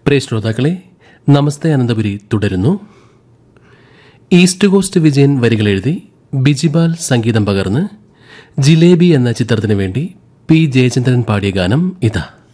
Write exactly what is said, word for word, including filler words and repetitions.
പ്രിയ ശ്രോതാക്കളെ, നമസ്തേ അനന്തപുരി തുടരുന്നു. East cost Vijayan വരികൾ എഴുതി ബിജിബാൽ സംഗീതം പകർന്ന് ജിലേബി എന്ന ചിത്രത്തിനു വേണ്ടി പി ജയചന്ദ്രൻ പാടിയ ഗാനം ഇതാ.